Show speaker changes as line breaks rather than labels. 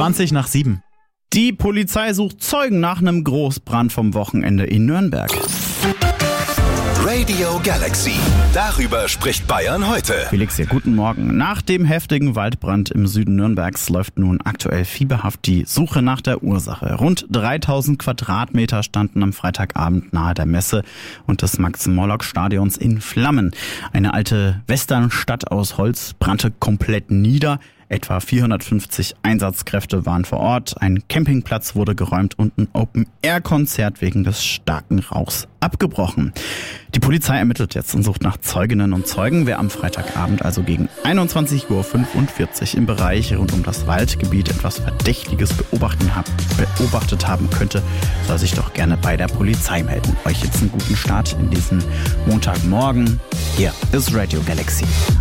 7:20. Die Polizei sucht Zeugen nach einem Großbrand vom Wochenende in Nürnberg.
Radio Galaxy. Darüber spricht Bayern heute.
Felix hier, guten Morgen. Nach dem heftigen Waldbrand im Süden Nürnbergs läuft nun aktuell fieberhaft die Suche nach der Ursache. Rund 3000 Quadratmeter standen am Freitagabend nahe der Messe und des Max-Morlock-Stadions in Flammen. Eine alte Westernstadt aus Holz brannte komplett nieder. Etwa 450 Einsatzkräfte waren vor Ort, ein Campingplatz wurde geräumt und ein Open-Air-Konzert wegen des starken Rauchs abgebrochen. Die Polizei ermittelt jetzt und sucht nach Zeuginnen und Zeugen. Wer am Freitagabend also gegen 21:45 Uhr im Bereich rund um das Waldgebiet etwas Verdächtiges beobachtet haben könnte, soll sich doch gerne bei der Polizei melden. Euch jetzt einen guten Start in diesen Montagmorgen. Hier ist Radio Galaxy.